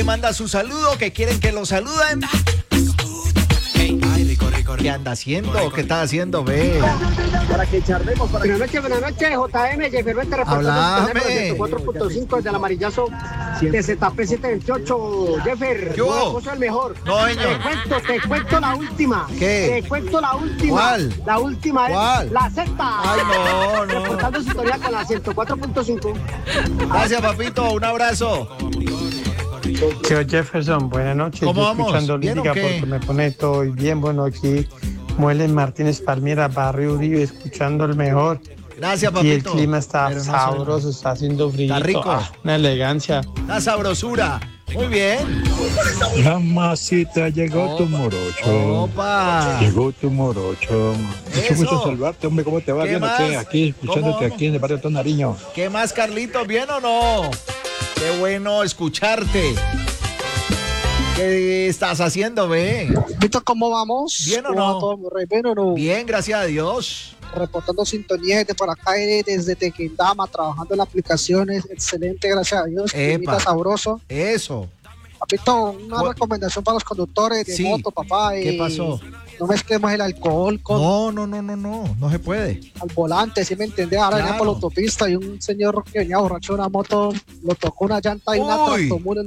Manda su saludo, que quieren que lo saluden. ¿Qué anda haciendo? ¿Qué está haciendo, ve? Para que charlemos. Buenas noches, JM, Jeffermente reportando 4.5 desde el amarillazo de ZP 728. Jeffer, yo cosa el mejor. No, señor. Te cuento la última. ¿Qué? Te cuento la última. ¿Cuál? La última ¿Cuál? es la sexta. Ay, no. Reportando sintonía con la 104.5. Gracias, papito. Un abrazo. Señor Jefferson, buenas noches. ¿Cómo Yo vamos? escuchando ¿Bien o lírica qué? porque me pone todo bien. Bueno, aquí Mueles Martínez Palmira, Barrio Uribe, escuchando el mejor. Gracias, Y papito. el clima está Pero no sabroso, está haciendo frío. Está rico. Una elegancia. La sabrosura. Muy bien. Mamacita, llegó tu morocho. Opa. Llegó tu morocho. Mucho Eso. gusto saludarte, hombre. ¿Cómo te va? ¿Qué ¿Bien o más? qué? Aquí, escuchándote ¿Cómo? aquí en el barrio Tonariño. ¿Qué más, Carlitos? ¿Bien o no? Qué bueno escucharte. ¿Qué estás haciendo, ve? ¿Vito cómo vamos? ¿Bien o ¿Cómo va no? todo, mi rey? ¿Bien o no? Bien, gracias a Dios. Reportando sintonía desde por acá, desde Tequendama, trabajando en aplicaciones. Excelente, gracias a Dios. Epa. Climita sabroso. Eso. Papito, una ¿Cuál? recomendación para los conductores de Sí. moto, papá. ¿Qué pasó? No mezclemos el alcohol con No se puede. al volante, ¿sí me entiendes? Ahora venía Claro. por la autopista y un señor que venía borracho en una moto, lo tocó una llanta y una Uy. tractomula